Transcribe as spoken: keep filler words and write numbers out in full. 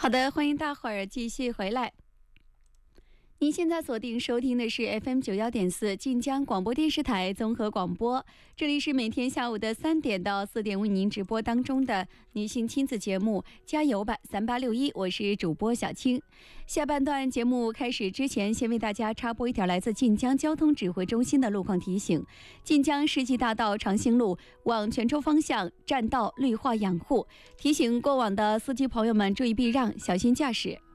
好的，欢迎大伙儿继续回来。您现在锁定收听的是 F M 九幺点四晋江广播电视台综合广播，这里是每天下午的三点到四点为您直播当中的女性亲子节目加油吧三八六一，我是主播小青。下半段节目开始之前，先为大家插播一条来自晋江交通指挥中心的路况提醒：晋江世纪大道长兴路往泉州方向占道绿化养护，提醒过往的司机朋友们注意避让，小心驾驶。